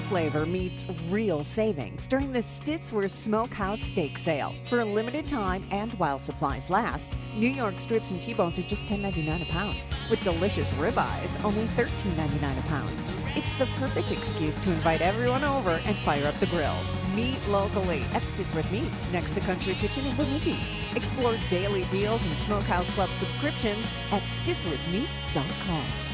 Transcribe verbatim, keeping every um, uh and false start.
flavor meets real savings during the Stitzworth Smokehouse Steak Sale. For a limited time and while supplies last, New York strips and T-bones are just ten ninety-nine a pound, with delicious ribeyes only thirteen ninety-nine a pound. It's the perfect excuse to invite everyone over and fire up the grill. Meet locally at Stitzworth Meats, next to Country Kitchen in Bemidji. Explore daily deals and Smokehouse Club subscriptions at stitzworth meats dot com.